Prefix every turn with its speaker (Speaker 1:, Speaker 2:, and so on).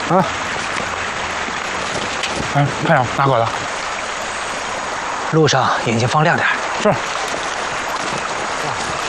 Speaker 1: 啊。哎，太阳拿过来。
Speaker 2: 路上眼睛放亮点。
Speaker 1: 是。